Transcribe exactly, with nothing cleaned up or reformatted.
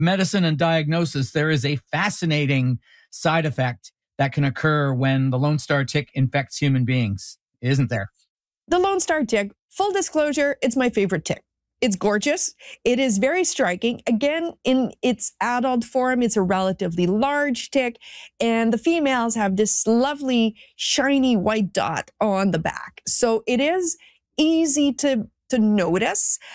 medicine and diagnosis, there is a fascinating side effect that can occur when the Lone Star tick infects human beings, isn't there? The Lone Star tick, full disclosure, it's my favorite tick. It's gorgeous. It is very striking. Again, in its adult form, it's a relatively large tick, and the females have this lovely, shiny white dot on the back. So it is easy to, to notice.